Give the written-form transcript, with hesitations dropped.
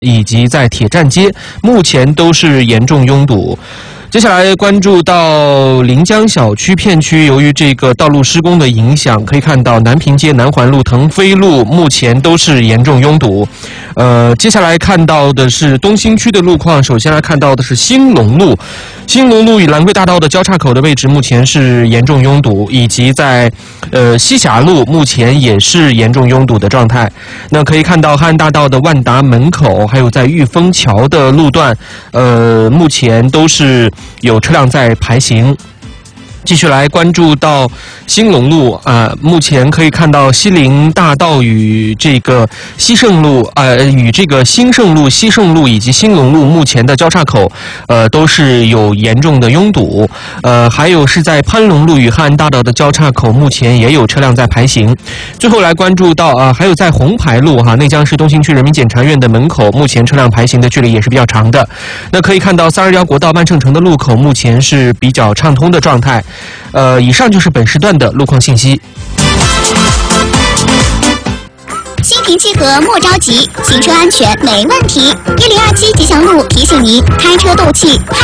以及在铁站街，目前都是严重拥堵。接下来关注到临江小区片区，由于这个道路施工的影响，可以看到南平街、南环路、腾飞路目前都是严重拥堵。接下来看到的是东新区的路况，首先来看到的是兴隆路，兴隆路与兰桂大道的交叉口的位置目前是严重拥堵，以及在西峡路目前也是严重拥堵的状态。那可以看到汉安大道的万达门口，还有在玉峰桥的路段，目前都是有车辆在排行。继续来关注到兴隆路目前可以看到西陵大道与这个西盛路与这个兴盛路、西盛路以及兴隆路目前的交叉口都是有严重的拥堵。还有是在潘龙路与汉安大道的交叉口，目前也有车辆在排行。最后来关注到还有在红牌路内江市东新区人民检察院的门口，目前车辆排行的距离也是比较长的。那可以看到321国道万盛城的路口目前是比较畅通的状态。以上就是本时段的路况信息。 心平气和莫着急，行车安全没问题。1027吉祥路提醒您：开车斗气。